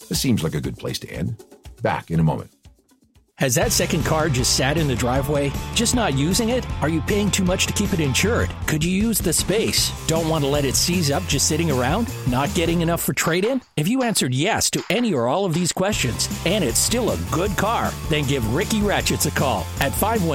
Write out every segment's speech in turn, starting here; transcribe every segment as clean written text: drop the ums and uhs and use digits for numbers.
This seems like a good place to end. Back in a moment. Has that second car just sat in the driveway? Just not using it? Are you paying too much to keep it insured? Could you use the space? Don't want to let it seize up just sitting around? Not getting enough for trade-in? If you answered yes to any or all of these questions, and it's still a good car, then give Ricky Ratchets a call at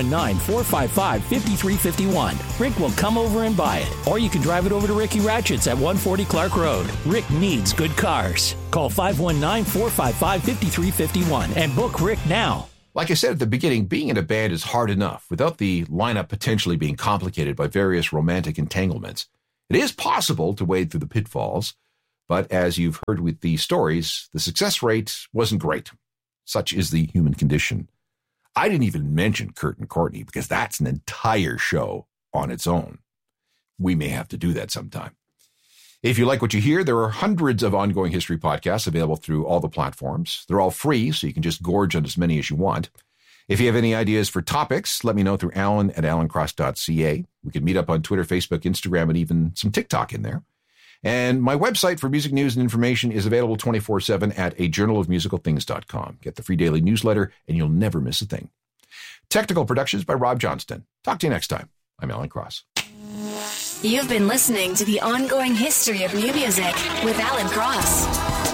519-455-5351. Rick will come over and buy it. Or you can drive it over to Ricky Ratchets at 140 Clark Road. Rick needs good cars. Call 519-455-5351 and book Rick now. Like I said at the beginning, being in a band is hard enough without the lineup potentially being complicated by various romantic entanglements. It is possible to wade through the pitfalls, but as you've heard with these stories, the success rate wasn't great. Such is the human condition. I didn't even mention Kurt and Courtney because that's an entire show on its own. We may have to do that sometime. If you like what you hear, there are hundreds of ongoing history podcasts available through all the platforms. They're all free, so you can just gorge on as many as you want. If you have any ideas for topics, let me know through alan@alancross.ca. We can meet up on Twitter, Facebook, Instagram, and even some TikTok in there. And my website for music news and information is available 24/7 at ajournalofmusicalthings.com. Get the free daily newsletter, and you'll never miss a thing. Technical productions by Rob Johnston. Talk to you next time. I'm Alan Cross. You've been listening to The Ongoing History of New Music with Alan Cross.